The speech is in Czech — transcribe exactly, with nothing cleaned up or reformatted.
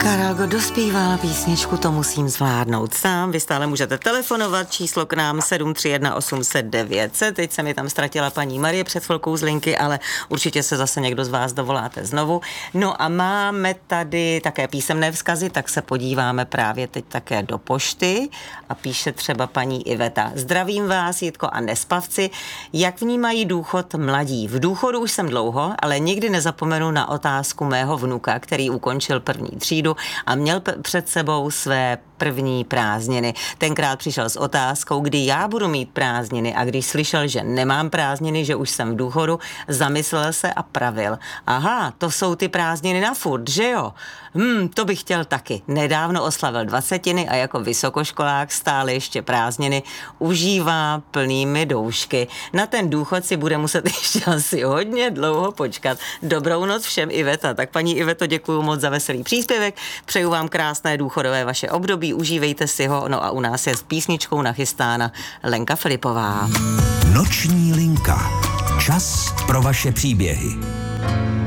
Karel Gott dospíval písničku To musím zvládnout sám. Vy stále můžete telefonovat, číslo k nám sedm tři jedna osm set devět set. Teď se mi tam ztratila paní Marie před chvilkou z linky, ale určitě se zase někdo z vás dovoláte znovu. No a máme tady také písemné vzkazy, tak se podíváme právě teď také do pošty a píše třeba paní Iveta. Zdravím vás, Jitko a Nespavci. Jak vnímají důchod mladí? V důchodu už jsem dlouho, ale nikdy nezapomenu na otázku mého vnuka, který ukončil první třídu a měl p- před sebou své první prázdniny. Tenkrát přišel s otázkou, kdy já budu mít prázdniny, a když slyšel, že nemám prázdniny, že už jsem v důchodu, zamyslel se a pravil. Aha, to jsou ty prázdniny na furt, že jo? Hm, to bych chtěl taky. Nedávno oslavil dvacetiny a jako vysokoškolák stále ještě prázdniny užívá plnými doušky. Na ten důchod si bude muset ještě asi hodně dlouho počkat. Dobrou noc všem, Iveta. Tak paní Iveto, děkuju moc za veselý příspěvek. Přeju vám krásné důchodové vaše období, užívejte si ho. No a u nás je s písničkou nachystána Lenka Filipová. Noční linka. Čas pro vaše příběhy.